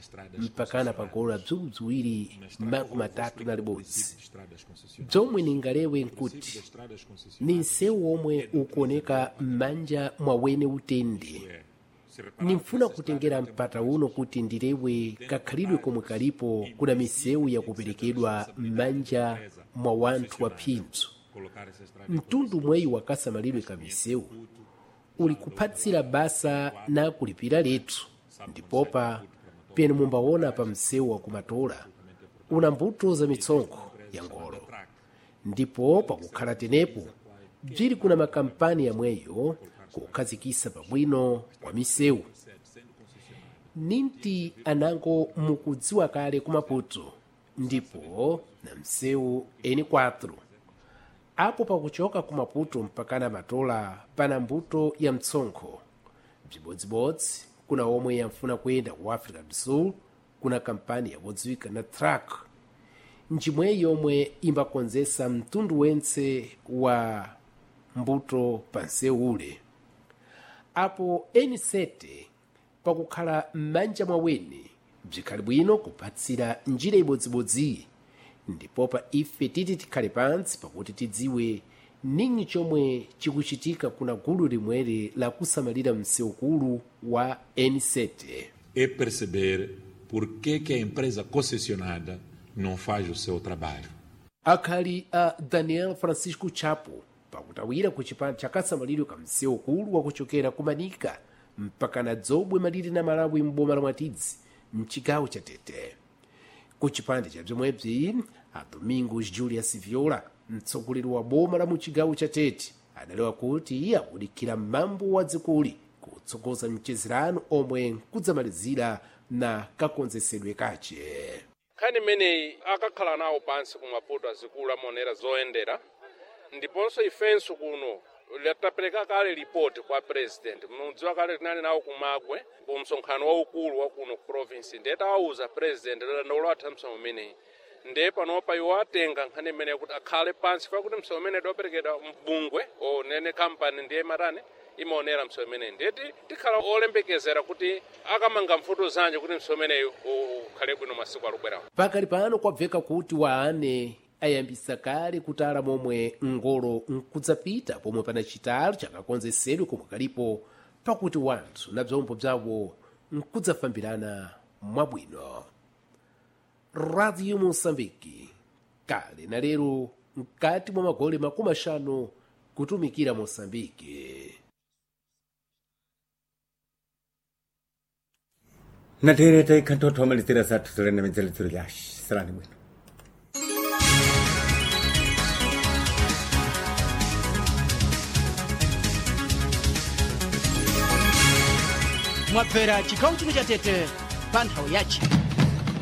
mpakana pagola bzuluziwiri makumi atatu na libodzi. bzomwe ningalewe nkuti ni nsewu omwe ukuoneka m'manja mwa wene utende. Nimfuna kutengera mpata uno kuti ndilewe kakhalidwe komwe kalipo kuna misewu yakuperekedwa m'manja mwa wanthu waphinzo. mtundu mweyi wakasamalidwe ka misewu uli kuphatsira basa na kulipira letu, ndipopa pene mumbaona pa msewu wa kumatola una mbuto za mitsongo ya ngolo, ndipo pakukhala tenepo bziri kuna makampani yamweyo kukhazikisa pabwino kwa misewu. ninti anango mukudziwa kale kumaputo, ndipo na msewu N4 apo pakuchoka kumaputo mpakana matola pana mbuto ya mtsongo. bzibodzibodzi kuna omwe yamfuna kuyenda ku Africa do Sul, kuna kampani yabodziwika na truck njimwe yomwe imbakonzesa mtundu wentse wa mbuto pa msewu ule. apo N7 pakukhala m'manja mwawene bzikhali bwino kupatsira njira ibodzibodzi, ndipopa ife titi tikhale pansi pakuti tidziwe ningi chomwe chikuchitika kuna gulu limweri la kusamalira msewukulu wa N7. É perceber por que a empresa concessionada não faz o seu trabalho. akhali a Daniel Francisco Chapo pakutawira ku chipande chakasamaliro ka msewukulu wakuchokera kumanika mpakana dzobwe malire na Malawi m'boma la Mwatidzi mchigawo cha Tete. ku chipande cha bzomwebzi a Domingos Julius Viola, mtsogoleri wa boma la muchigawo cha Tete, adalewa kuti akudikira mambo wa dzikoli kutsogoza mchezerano omwe kudzamalizira na kakonzesedwe kache. nkhani imeneyi akakhala nawo pansi kumaputo azikulu amaonera zoyendera, ndiponso ifenso kuno latapereka kale ripoti kwa president. mudziwa kale tinali nawo kumagwe ku msonkhano waukulu wa kuno ku province, ndeta awuza president lolwatha msomo umeneyi. ndiye panopa iwo atenga nkhani imeneyi kuti akhale pansi pakuti msomo umeneyi doperekedwa mbungwe onene kampani ndiye matane imaonera msomo umeneyi. ndiye tikhala olembekezera kuti akamanga mfuto zanje kuti msomo umeneyi ukhale bwino masiku alubwerawo. pakali pano kwabveka kuti waane ayambisa kale kutala momwe ngolo nkudzapita pomwe pana chitalo chakakonzesedwe komwe kalipo pakuti wanthu na bzombo bzawo nkudzafambirana mwabwino. Radio Moçambique, kale na lero mkati mwa magole 50 kutumikira Moçambique. natereta ikhanthotho malizira zathu zilene menzeledzero lyaxi salani bwino. mwapfera chikhawu chino cha Tete pa nthawi yache.